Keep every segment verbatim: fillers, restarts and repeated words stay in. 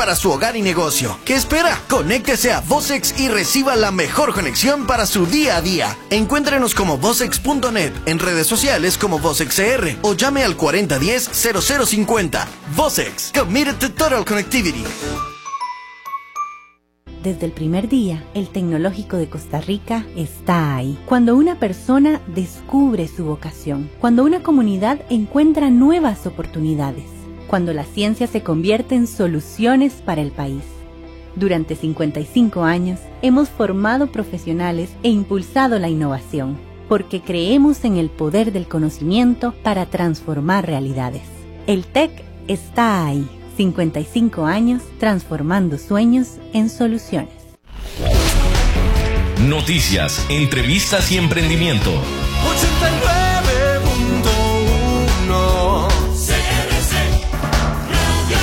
para su hogar y negocio. ¿Qué espera? Conéctese a Vocex y reciba la mejor conexión para su día a día. Encuéntrenos como vocex punto net, en redes sociales como VocexCR o llame al cuarenta diez cero cero cincuenta. Vocex, committed to total connectivity. Desde el primer día, el Tecnológico de Costa Rica está ahí. Cuando una persona descubre su vocación, cuando una comunidad encuentra nuevas oportunidades, cuando la ciencia se convierte en soluciones para el país. Durante cincuenta y cinco años, hemos formado profesionales e impulsado la innovación, porque creemos en el poder del conocimiento para transformar realidades. El T E C está ahí. cincuenta y cinco años transformando sueños en soluciones. Noticias, entrevistas y emprendimiento. ochenta y nueve punto uno C R C Radio.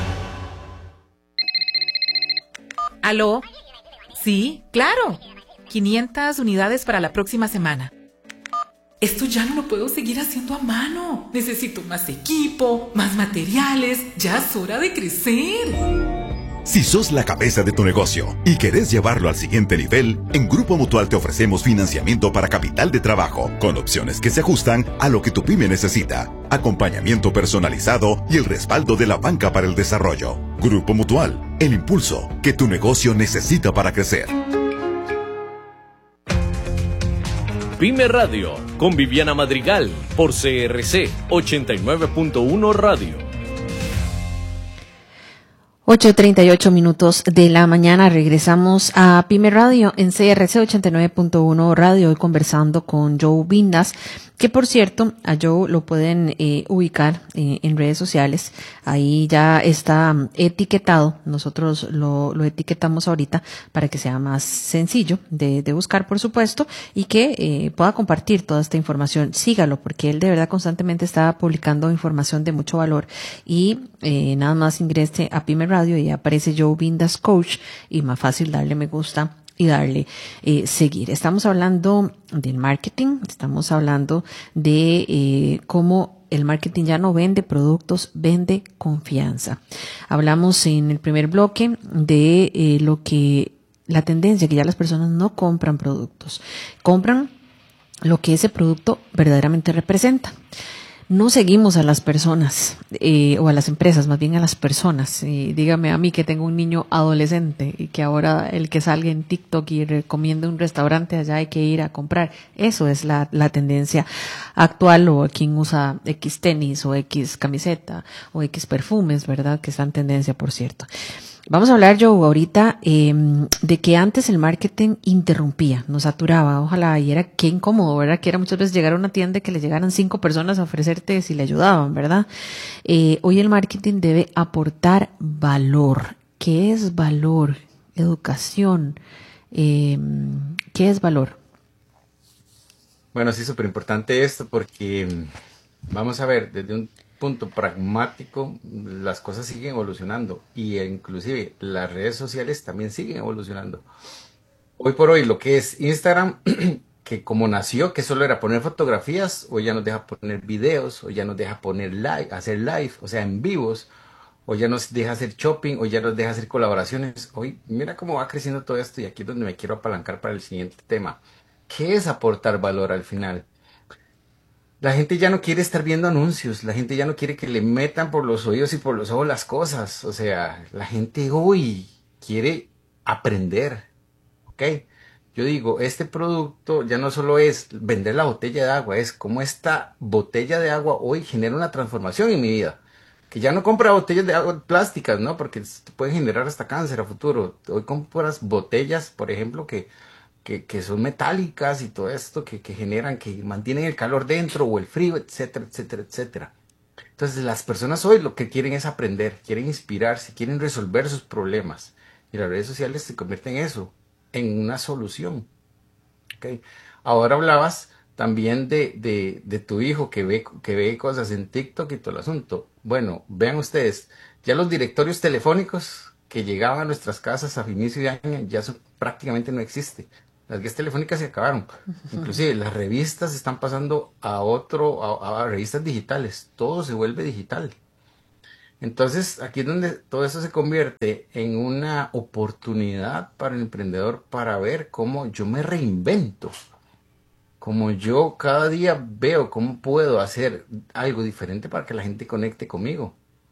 ¿Aló? Sí, claro. quinientas unidades para la próxima semana. Esto ya no lo puedo seguir haciendo a mano. Necesito más equipo, más materiales. Ya es hora de crecer. Si sos la cabeza de tu negocio y querés llevarlo al siguiente nivel, en Grupo Mutual te ofrecemos financiamiento para capital de trabajo, con opciones que se ajustan a lo que tu pyme necesita, acompañamiento personalizado y el respaldo de la banca para el desarrollo. Grupo Mutual, el impulso que tu negocio necesita para crecer. Pyme Radio, con Viviana Madrigal, por C R C ochenta y nueve punto uno Radio. ocho treinta y ocho minutos de la mañana, regresamos a Pyme Radio en C R C ochenta y nueve punto uno Radio, hoy conversando con Joe Vindas, que por cierto, a Joe lo pueden eh, ubicar eh, en redes sociales, ahí ya está um, etiquetado, nosotros lo, lo etiquetamos ahorita para que sea más sencillo de, de buscar, por supuesto, y que eh, pueda compartir toda esta información. Sígalo, porque él de verdad constantemente está publicando información de mucho valor, y eh, nada más ingrese a Pyme Radio y aparece Joe Vindas Coach, y más fácil darle me gusta y darle eh, seguir. Estamos hablando del marketing, estamos hablando de eh, cómo el marketing ya no vende productos, vende confianza. Hablamos en el primer bloque de eh, lo que, la tendencia, que ya las personas no compran productos, compran lo que ese producto verdaderamente representa. No seguimos a las personas, eh, o a las empresas, más bien a las personas. Y dígame a mí, que tengo un niño adolescente y que ahora el que salga en TikTok y recomienda un restaurante, allá hay que ir a comprar. Eso es la, la tendencia actual, o quien usa X tenis o X camiseta o X perfumes, ¿verdad? Que está en tendencia, por cierto. Vamos a hablar, Joe, ahorita eh, de que antes el marketing interrumpía, nos saturaba, ojalá, y era qué incómodo, ¿verdad? Que era muchas veces llegar a una tienda y que le llegaran cinco personas a ofrecerte si le ayudaban, ¿verdad? Eh, hoy el marketing debe aportar valor. ¿Qué es valor? Educación. Eh, ¿Qué es valor? Bueno, sí, súper importante esto, porque vamos a ver, desde un punto pragmático, las cosas siguen evolucionando, y inclusive las redes sociales también siguen evolucionando. Hoy por hoy lo que es Instagram, que como nació, que solo era poner fotografías, hoy ya nos deja poner videos, o ya nos deja poner live, hacer live, o sea, en vivos, o ya nos deja hacer shopping, o ya nos deja hacer colaboraciones. Hoy mira cómo va creciendo todo esto, y aquí es donde me quiero apalancar para el siguiente tema. ¿Qué es aportar valor al final? La gente ya no quiere estar viendo anuncios, la gente ya no quiere que le metan por los oídos y por los ojos las cosas. O sea, la gente hoy quiere aprender, ¿ok? Yo digo, este producto ya no solo es vender la botella de agua, es cómo esta botella de agua hoy genera una transformación en mi vida. Que ya no compra botellas de agua plásticas, ¿no? Porque pueden generar hasta cáncer a futuro. Hoy compras botellas, por ejemplo, que... Que, que son metálicas y todo esto, que, que generan, que mantienen el calor dentro o el frío, etcétera, etcétera, etcétera. Entonces las personas hoy lo que quieren es aprender, quieren inspirarse, quieren resolver sus problemas. Y las redes sociales se convierten en eso, en una solución. ¿Okay? Ahora hablabas también de, de, de tu hijo que ve, que ve cosas en TikTok y todo el asunto. Bueno, vean ustedes, ya los directorios telefónicos que llegaban a nuestras casas a inicio de año ya son, prácticamente no existe. Las guías telefónicas se acabaron. Inclusive las revistas están pasando a otro, a, a revistas digitales. Todo se vuelve digital. Entonces, aquí es donde todo eso se convierte en una oportunidad para el emprendedor para ver cómo yo me reinvento, como yo cada día veo cómo puedo hacer algo diferente para que la gente conecte conmigo.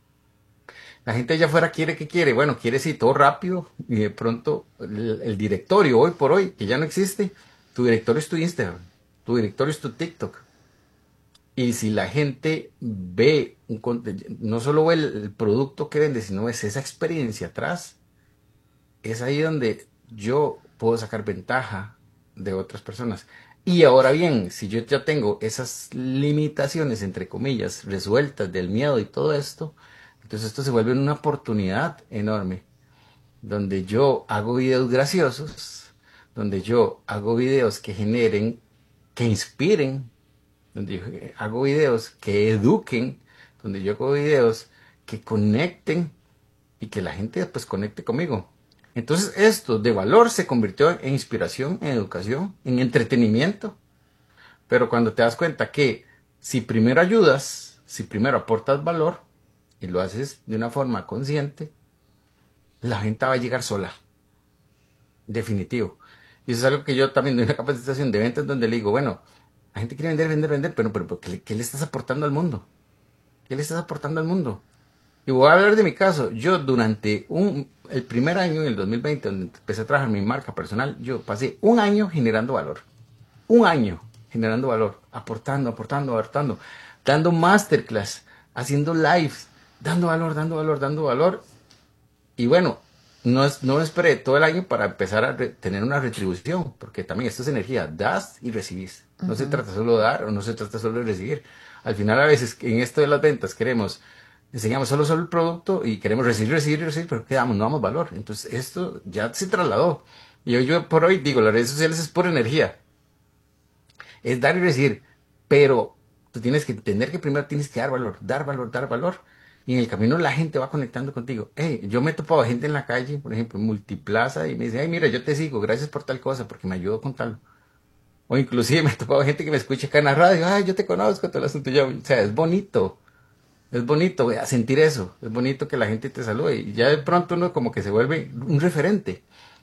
La gente allá afuera quiere que quiere, bueno, quiere sí todo rápido y de pronto el, el directorio hoy por hoy, que ya no existe, tu directorio es tu Instagram, tu directorio es tu TikTok. Y si la gente ve, un, no solo ve el, el producto que vende, sino es esa experiencia atrás, es ahí donde yo puedo sacar ventaja de otras personas. Y ahora bien, si yo ya tengo esas limitaciones, entre comillas, resueltas del miedo y todo esto, entonces esto se vuelve una oportunidad enorme, donde yo hago videos graciosos, donde yo hago videos que generen, que inspiren, donde yo hago videos que eduquen, donde yo hago videos que conecten y que la gente después conecte conmigo. Entonces esto de valor se convirtió en inspiración, en educación, en entretenimiento. Pero cuando te das cuenta que si primero ayudas, si primero aportas valor y lo haces de una forma consciente, la gente va a llegar sola. Definitivo. Y eso es algo que yo también doy una capacitación de ventas donde le digo, bueno, la gente quiere vender, vender, vender, pero, pero, pero ¿qué, le, ¿qué le estás aportando al mundo? ¿Qué le estás aportando al mundo? Y voy a hablar de mi caso. Yo durante un, el primer año, en el dos mil veinte, donde empecé a trabajar mi marca personal, yo pasé un año generando valor. Un año generando valor, aportando, aportando, aportando, dando masterclass, haciendo lives, dando valor, dando valor, dando valor. Y bueno, no, es, no esperé todo el año para empezar a re, tener una retribución, porque también esto es energía, das y recibís. No uh-huh. se trata solo de dar o no se trata solo de recibir. Al final a veces en esto de las ventas queremos, enseñamos solo, solo el producto y queremos recibir, recibir, recibir, pero ¿qué damos? No damos valor. Entonces esto ya se trasladó. Y yo, yo por hoy digo, las redes sociales es pura energía. Es dar y recibir, pero tú tienes que entender que primero tienes que dar valor, dar valor, dar valor. Y en el camino la gente va conectando contigo. Hey, yo me he topado gente en la calle, por ejemplo, en Multiplaza, y me dice, ay, mira, yo te sigo, gracias por tal cosa, porque me ayudó con tal. O inclusive me he topado gente que me escucha acá en la radio, ay, yo te conozco, todo el asunto. Yo, o sea, es bonito, es bonito a sentir eso, es bonito que la gente te salude. Y ya de pronto uno como que se vuelve un referente.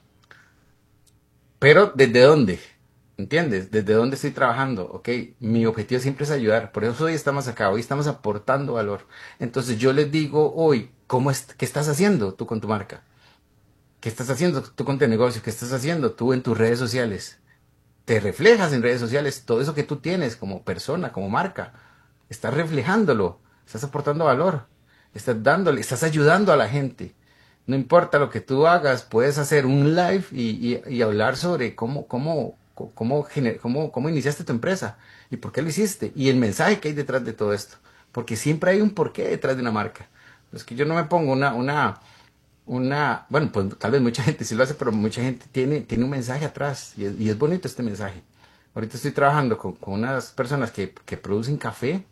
Pero, ¿desde dónde? ¿Entiendes? ¿Desde dónde estoy trabajando? Ok, mi objetivo siempre es ayudar. Por eso hoy estamos acá, hoy estamos aportando valor. Entonces yo les digo hoy, ¿cómo es, ¿qué estás haciendo tú con tu marca? ¿Qué estás haciendo tú con tu negocio? ¿Qué estás haciendo tú en tus redes sociales? Te reflejas en redes sociales todo eso que tú tienes como persona, como marca. Estás reflejándolo, estás aportando valor, estás dándole, estás ayudando a la gente. No importa lo que tú hagas, puedes hacer un live y, y, y hablar sobre cómo, cómo, cómo, cómo, cómo iniciaste tu empresa y por qué lo hiciste y el mensaje que hay detrás de todo esto. Porque siempre hay un porqué detrás de una marca. Es que yo no me pongo una, una, una, bueno, pues tal vez mucha gente sí lo hace, pero mucha gente tiene, tiene un mensaje atrás y es, y es bonito este mensaje. Ahorita estoy trabajando con, con unas personas que, que producen café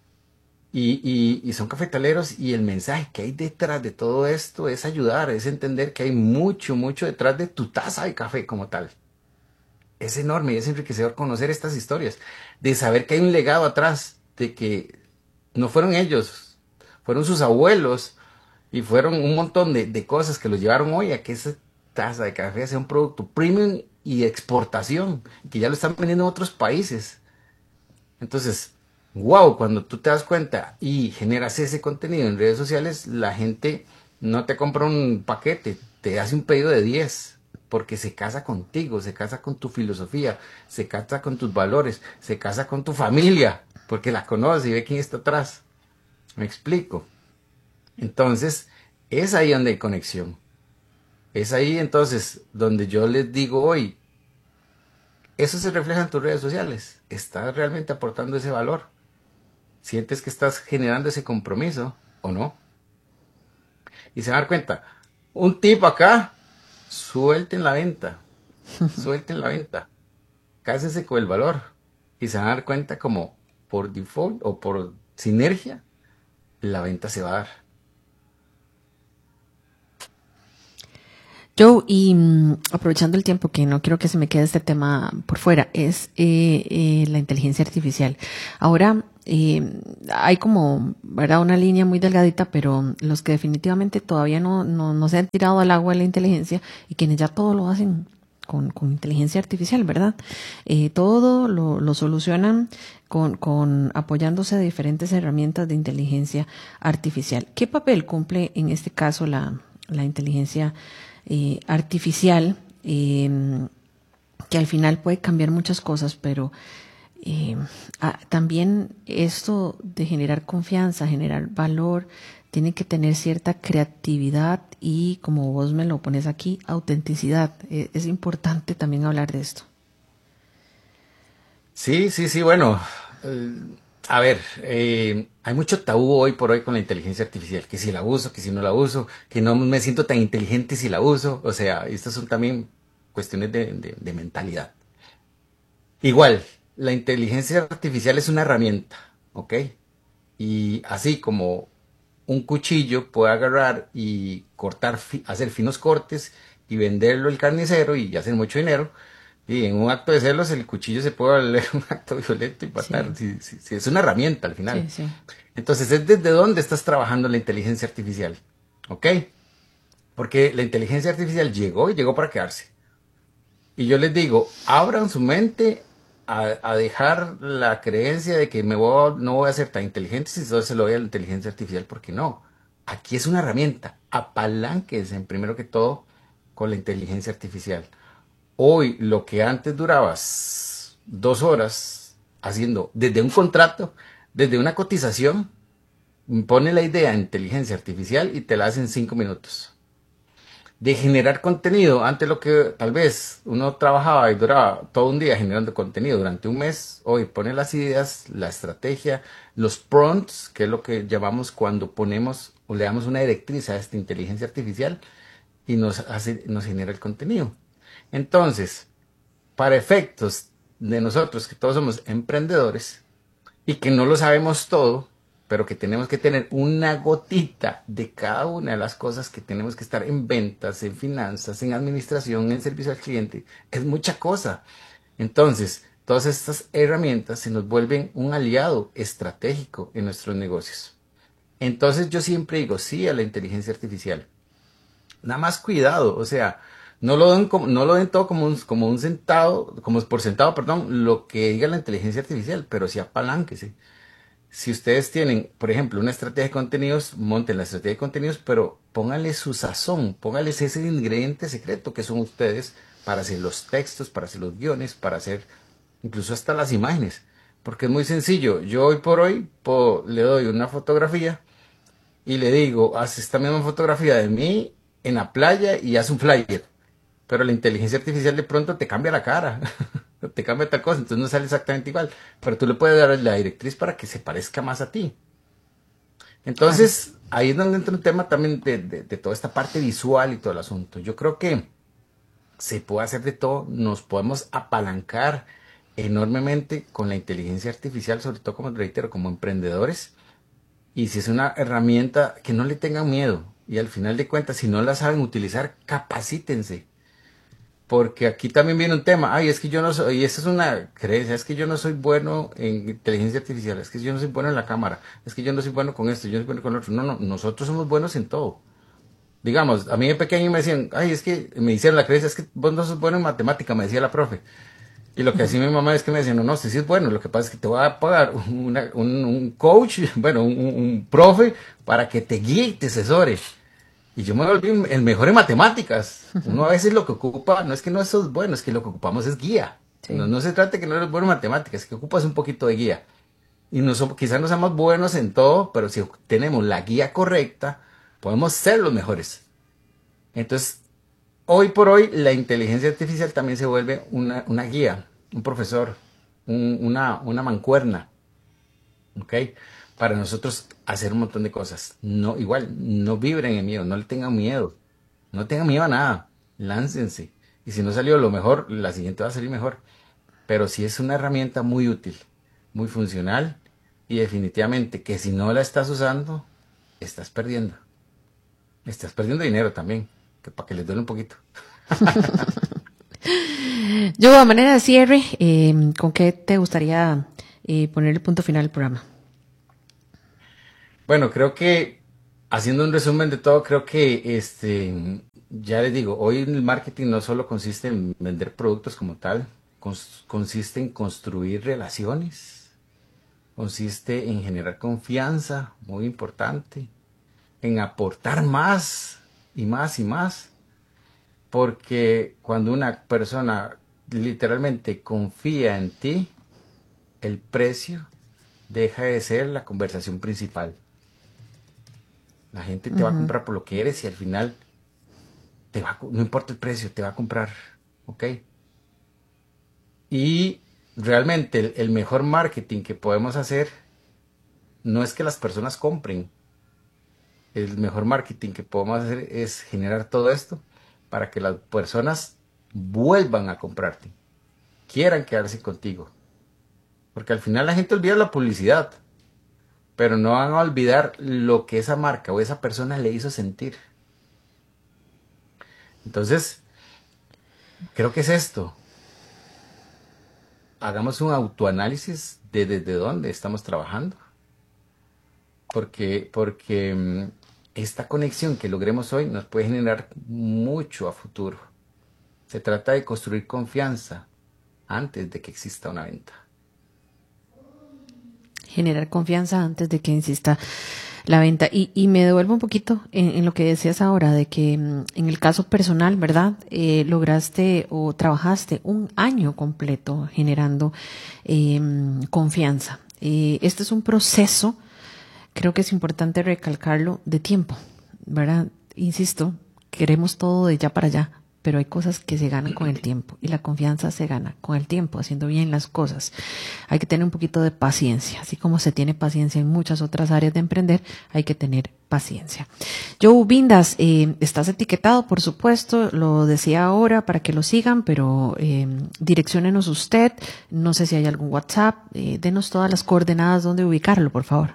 y, y, y son cafetaleros y el mensaje que hay detrás de todo esto es ayudar, es entender que hay mucho, mucho detrás de tu taza de café como tal. Es enorme y es enriquecedor conocer estas historias, de saber que hay un legado atrás, de que no fueron ellos, fueron sus abuelos y fueron un montón de, de cosas que los llevaron hoy a que esa taza de café sea un producto premium y de exportación, que ya lo están vendiendo en otros países. Entonces, wow, cuando tú te das cuenta y generas ese contenido en redes sociales, la gente no te compra un paquete, te hace un pedido de diez, porque se casa contigo, se casa con tu filosofía, se casa con tus valores, se casa con tu familia, porque la conoce y ve quién está atrás. ¿Me explico? Entonces, es ahí donde hay conexión. Es ahí entonces donde yo les digo hoy, eso se refleja en tus redes sociales. ¿Estás realmente aportando ese valor? ¿Sientes que estás generando ese compromiso o no? Y se van a dar cuenta, un tip acá, suelten la venta, suelten la venta, cásense con el valor y se van a dar cuenta como por default o por sinergia, la venta se va a dar. Joe, y um, aprovechando el tiempo, que no quiero que se me quede este tema por fuera, es eh, eh, la inteligencia artificial. Ahora, eh, hay como, ¿verdad?, una línea muy delgadita, pero los que definitivamente todavía no, no, no se han tirado al agua de la inteligencia y quienes ya todo lo hacen con, con inteligencia artificial, ¿verdad? Eh, todo lo, lo solucionan con, con apoyándose de diferentes herramientas de inteligencia artificial. ¿Qué papel cumple en este caso la, la inteligencia eh, artificial? Eh, que al final puede cambiar muchas cosas, pero eh, ah, también esto de generar confianza, generar valor, tiene que tener cierta creatividad y, como vos me lo pones aquí, autenticidad. Eh, es importante también hablar de esto. Sí, sí, sí, bueno, eh, a ver, eh, hay mucho tabú hoy por hoy con la inteligencia artificial, que si la uso, que si no la uso, que no me siento tan inteligente si la uso, o sea, estas son también cuestiones de, de, de mentalidad. Igual, la inteligencia artificial es una herramienta, ¿ok? Y así como un cuchillo puede agarrar y cortar, fi- hacer finos cortes y venderlo al carnicero y hacer mucho dinero, y en un acto de celos el cuchillo se puede volver un acto violento y matar. Sí. Sí, sí, sí, es una herramienta al final. Sí, sí. Entonces, es desde dónde estás trabajando la inteligencia artificial, ¿ok? Porque la inteligencia artificial llegó y llegó para quedarse. Y yo les digo, abran su mente a, a dejar la creencia de que me voy a- no voy a ser tan inteligente si solo se lo doy a la inteligencia artificial, porque no. Aquí es una herramienta. Apalánquense primero que todo con la inteligencia artificial. Hoy, lo que antes durabas dos horas haciendo desde un contrato, desde una cotización, pone la idea en inteligencia artificial y te la hace en cinco minutos. De generar contenido, antes lo que tal vez uno trabajaba y duraba todo un día generando contenido durante un mes, hoy pone las ideas, la estrategia, los prompts, que es lo que llamamos cuando ponemos o le damos una directriz a esta inteligencia artificial y nos hace, nos genera el contenido. Entonces, para efectos de nosotros que todos somos emprendedores y que no lo sabemos todo, pero que tenemos que tener una gotita de cada una de las cosas que tenemos que estar en ventas, en finanzas, en administración, en servicio al cliente, es mucha cosa. Entonces, todas estas herramientas se nos vuelven un aliado estratégico en nuestros negocios. Entonces, yo siempre digo sí a la inteligencia artificial. Nada más cuidado, o sea, no lo den, como, no lo den todo como un, como un sentado, como por sentado, perdón, lo que diga la inteligencia artificial, pero sí apalánquese. Si ustedes tienen, por ejemplo, una estrategia de contenidos, monten la estrategia de contenidos, pero pónganle su sazón, pónganles ese ingrediente secreto que son ustedes para hacer los textos, para hacer los guiones, para hacer incluso hasta las imágenes. Porque es muy sencillo. Yo hoy por hoy po- le doy una fotografía y le digo, haz esta misma fotografía de mí en la playa y haz un flyer. Pero la inteligencia artificial de pronto te cambia la cara. Te cambia tal cosa, entonces no sale exactamente igual, pero tú le puedes dar la directriz para que se parezca más a ti. Entonces, claro, ahí es donde entra un tema también de, de, de toda esta parte visual y todo el asunto. Yo creo que se puede hacer de todo, nos podemos apalancar enormemente con la inteligencia artificial, sobre todo, como reitero, como emprendedores, y si es una herramienta, que no le tengan miedo, y al final de cuentas, si no la saben utilizar, capacítense. Porque aquí también viene un tema, ay, es que yo no soy, y esa es una creencia, es que yo no soy bueno en inteligencia artificial, es que yo no soy bueno en la cámara, es que yo no soy bueno con esto, yo no soy bueno con lo otro. No, no, nosotros somos buenos en todo. Digamos, a mí de pequeño me decían, ay, es que me hicieron la creencia, es que vos no sos bueno en matemática, me decía la profe. Y lo que hacía mi mamá es que me decía, no, no, usted sí es bueno, lo que pasa es que te voy a pagar una, un, un coach, bueno, un, un profe, para que te guíe y te asesore. Y yo me volví el mejor en matemáticas. Uno a veces lo que ocupa, no es que no sos bueno, es que lo que ocupamos es guía. Sí. No, no se trata de que no eres bueno en matemáticas, es que ocupas un poquito de guía. Y no somos, quizás no seamos buenos en todo, pero si tenemos la guía correcta, podemos ser los mejores. Entonces, hoy por hoy, la inteligencia artificial también se vuelve una, una guía, un profesor, un, una, una mancuerna. ¿Ok? Para nosotros hacer un montón de cosas. No, igual, no vibren en miedo, no le tengan miedo. No tengan miedo a nada. Láncense. Y si no salió lo mejor, la siguiente va a salir mejor. Pero sí es una herramienta muy útil, muy funcional. Y definitivamente que si no la estás usando, estás perdiendo. Estás perdiendo dinero también, que para que les duele un poquito. Yo, a manera de cierre, eh, ¿con qué te gustaría eh, poner el punto final al programa? Bueno, creo que, haciendo un resumen de todo, creo que, este, ya les digo, hoy el marketing no solo consiste en vender productos como tal, cons- consiste en construir relaciones, consiste en generar confianza, muy importante, en aportar más y más y más, porque cuando una persona literalmente confía en ti, el precio deja de ser la conversación principal. La gente te uh-huh. va a comprar por lo que eres y al final te va a, no importa el precio, te va a comprar, ¿ok? Y realmente el, el mejor marketing que podemos hacer no es que las personas compren. El mejor marketing que podemos hacer es generar todo esto para que las personas vuelvan a comprarte, quieran quedarse contigo. Porque al final la gente olvida la publicidad, pero no van a olvidar lo que esa marca o esa persona le hizo sentir. Entonces, creo que es esto. Hagamos un autoanálisis de desde dónde estamos trabajando. Porque, porque esta conexión que logremos hoy nos puede generar mucho a futuro. Se trata de construir confianza antes de que exista una venta. Generar confianza antes de que exista la venta. Y, y me devuelvo un poquito en, en lo que decías ahora, de que en el caso personal, ¿verdad? Eh, lograste o trabajaste un año completo generando eh, confianza. Eh, este es un proceso, creo que es importante recalcarlo, de tiempo, ¿verdad? Insisto, queremos todo de ya para allá, pero hay cosas que se ganan con el tiempo y la confianza se gana con el tiempo, haciendo bien las cosas. Hay que tener un poquito de paciencia, así como se tiene paciencia en muchas otras áreas de emprender, hay que tener paciencia. Joe Vindas, eh, estás etiquetado, por supuesto, lo decía ahora para que lo sigan, pero eh, direcciónenos usted, no sé si hay algún WhatsApp, eh, denos todas las coordenadas donde ubicarlo, por favor.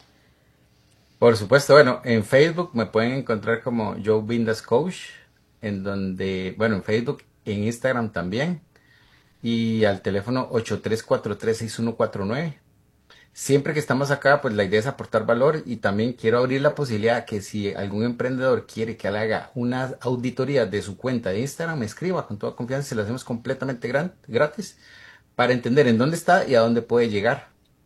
Por supuesto, bueno, en Facebook me pueden encontrar como Joe Vindas Coach, en donde, bueno, en Facebook, en Instagram también, y al teléfono ocho tres cuatro tres, seis uno cuatro nueve. Siempre que estamos acá, pues la idea es aportar valor y también quiero abrir la posibilidad que si algún emprendedor quiere que le haga una auditoría de su cuenta de Instagram, me escriba con toda confianza, se lo hacemos completamente gran, gratis para entender en dónde está y a dónde puede llegar.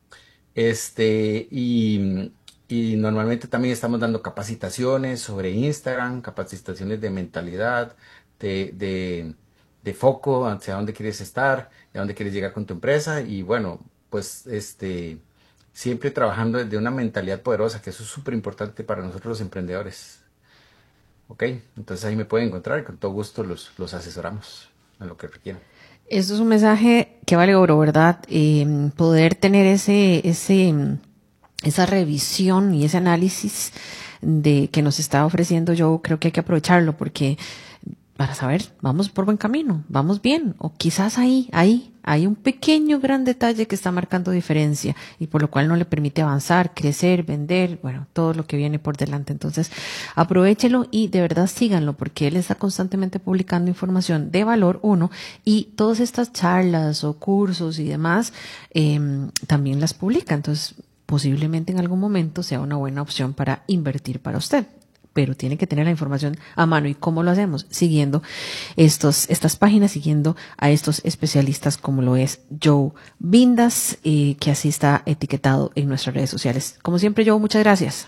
Este, y... Y normalmente también estamos dando capacitaciones sobre Instagram, capacitaciones de mentalidad, de, de, de foco, hacia dónde quieres estar, a dónde quieres llegar con tu empresa. Y bueno, pues este siempre trabajando desde una mentalidad poderosa, que eso es súper importante para nosotros los emprendedores. Ok, entonces ahí me pueden encontrar y con todo gusto los, los asesoramos en lo que requieran. Esto es un mensaje que vale oro, ¿verdad? Eh, poder tener ese... ese esa revisión y ese análisis de que nos está ofreciendo, yo creo que hay que aprovecharlo porque para saber, vamos por buen camino, vamos bien, o quizás ahí, ahí, hay un pequeño gran detalle que está marcando diferencia y por lo cual no le permite avanzar, crecer, vender, bueno, todo lo que viene por delante. Entonces, aprovéchelo y de verdad síganlo porque él está constantemente publicando información de valor, uno, y todas estas charlas o cursos y demás eh, también las publica. Entonces, posiblemente en algún momento sea una buena opción para invertir para usted, pero tiene que tener la información a mano. ¿Y cómo lo hacemos? Siguiendo estos, estas páginas, siguiendo a estos especialistas como lo es Joe Vindas, eh, que así está etiquetado en nuestras redes sociales. Como siempre, Joe, muchas gracias.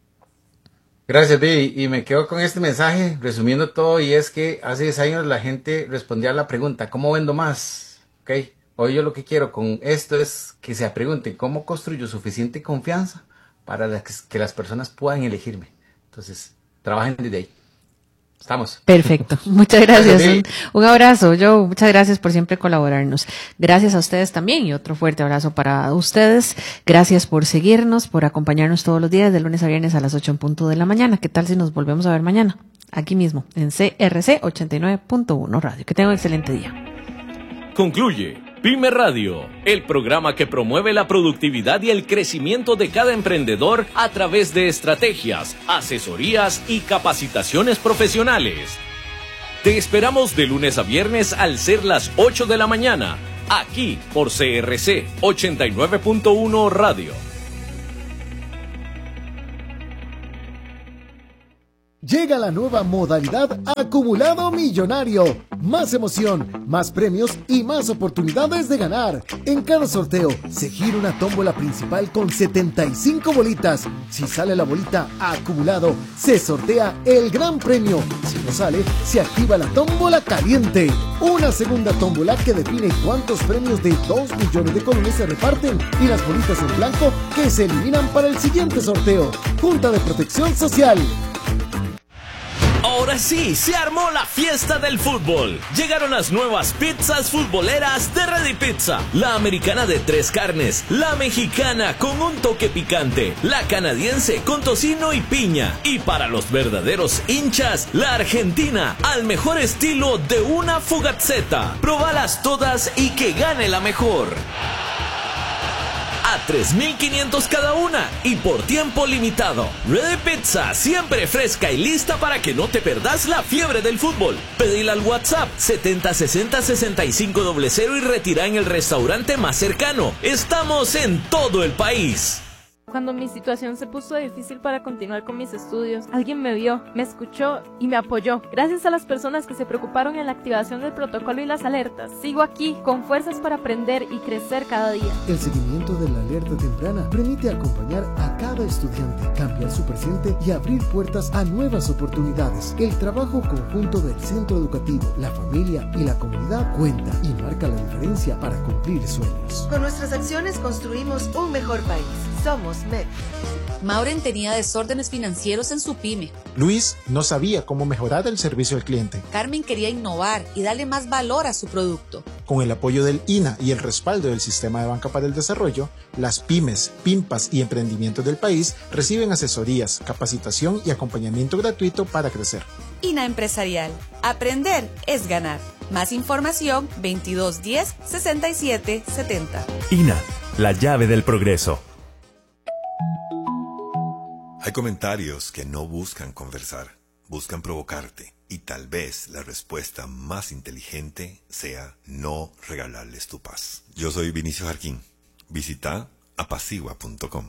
Gracias, Vivi. Y me quedo con este mensaje, resumiendo todo, y es que hace diez años la gente respondía a la pregunta, ¿cómo vendo más? ¿Ok? Hoy yo lo que quiero con esto es que se pregunten cómo construyo suficiente confianza para que las personas puedan elegirme. Entonces, trabajen desde ahí. Estamos. Perfecto. Muchas gracias. Un, un abrazo, Joe. Muchas gracias por siempre colaborarnos. Gracias a ustedes también y otro fuerte abrazo para ustedes. Gracias por seguirnos, por acompañarnos todos los días de lunes a viernes a las ocho en punto de la mañana. ¿Qué tal si nos volvemos a ver mañana? Aquí mismo, en C R C ochenta y nueve punto uno Radio. Que tengan un excelente día. Concluye Pyme Radio, el programa que promueve la productividad y el crecimiento de cada emprendedor a través de estrategias, asesorías y capacitaciones profesionales. Te esperamos de lunes a viernes al ser las ocho de la mañana, aquí por C R C ochenta y nueve punto uno Radio. Llega la nueva modalidad Acumulado Millonario. Más emoción, más premios y más oportunidades de ganar. En cada sorteo se gira una tómbola principal con setenta y cinco bolitas. Si sale la bolita Acumulado, se sortea el gran premio. Si no sale, se activa la tómbola caliente. Una segunda tómbola que define cuántos premios de dos millones de colones se reparten y las bolitas en blanco que se eliminan para el siguiente sorteo. Junta de Protección Social. Ahora sí, se armó la fiesta del fútbol. Llegaron las nuevas pizzas futboleras de Ready Pizza. La americana de tres carnes, la mexicana con un toque picante, la canadiense con tocino y piña. Y para los verdaderos hinchas, la argentina al mejor estilo de una fugazzetta. Probalas todas y que gane la mejor. A tres mil quinientos cada una y por tiempo limitado. Ready Pizza, siempre fresca y lista para que no te perdas la fiebre del fútbol. Pedila al WhatsApp setenta sesenta sesenta y cinco cero cero y retira en el restaurante más cercano. Estamos en todo el país. Cuando mi situación se puso difícil para continuar con mis estudios, alguien me vio, me escuchó y me apoyó. Gracias a las personas que se preocuparon en la activación del protocolo y las alertas, sigo aquí con fuerzas para aprender y crecer cada día. El seguimiento de la alerta temprana permite acompañar a cada estudiante, cambiar su presente y abrir puertas a nuevas oportunidades. El trabajo conjunto del centro educativo, la familia y la comunidad cuenta y marca la diferencia para cumplir sueños. Con nuestras acciones construimos un mejor país. Somos M E P. Maureen tenía desórdenes financieros en su pyme. Luis no sabía cómo mejorar el servicio al cliente. Carmen quería innovar y darle más valor a su producto. Con el apoyo del I N A y el respaldo del Sistema de Banca para el Desarrollo, las pymes, pimpas y emprendimientos del país reciben asesorías, capacitación y acompañamiento gratuito para crecer. I N A Empresarial. Aprender es ganar. Más información veintidós diez sesenta y siete setenta. I N A, la llave del progreso. Hay comentarios que no buscan conversar, buscan provocarte, y tal vez la respuesta más inteligente sea no regalarles tu paz. Yo soy Vinicio Jarquín. Visita apacigua punto com.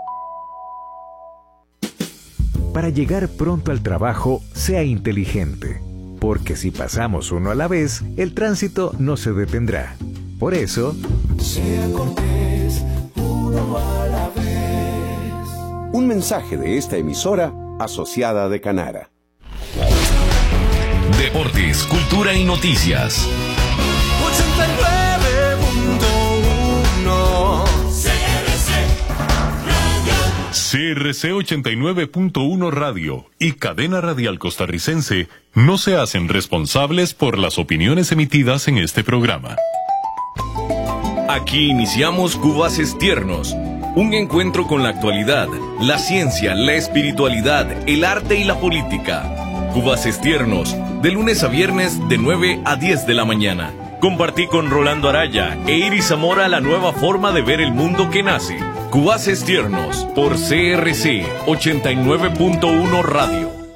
Para llegar pronto al trabajo, sea inteligente, porque si pasamos uno a la vez, el tránsito no se detendrá. Por eso, sea cortés, uno a la vez. Un mensaje de esta emisora asociada de Canara. Deportes, cultura y noticias. ochenta y nueve punto uno C R C Radio. C R C ochenta y nueve punto uno Radio y Cadena Radial Costarricense no se hacen responsables por las opiniones emitidas en este programa. Aquí iniciamos Cubaces Tiernos. Un encuentro con la actualidad, la ciencia, la espiritualidad, el arte y la política. Cubaces Tiernos, de lunes a viernes de nueve a diez de la mañana. Compartí con Rolando Araya e Iris Zamora la nueva forma de ver el mundo que nace. Cubaces Tiernos, por C R C ochenta y nueve punto uno Radio.